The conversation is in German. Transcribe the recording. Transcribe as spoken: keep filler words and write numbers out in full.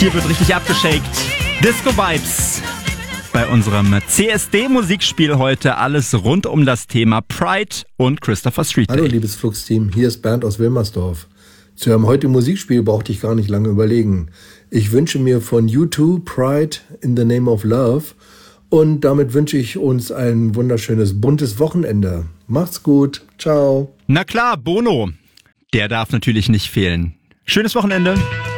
Hier wird richtig abgeschakt. Disco Vibes. Bei unserem C S D-Musikspiel heute alles rund um das Thema Pride und Christopher Street Day. Hallo liebes Flux-Team, hier ist Bernd aus Wilmersdorf. Zu einem heutigen Musikspiel brauchte ich gar nicht lange überlegen. Ich wünsche mir von U zwei Pride in the Name of Love und damit wünsche ich uns ein wunderschönes, buntes Wochenende. Macht's gut, ciao. Na klar, Bono. Der darf natürlich nicht fehlen. Schönes Wochenende.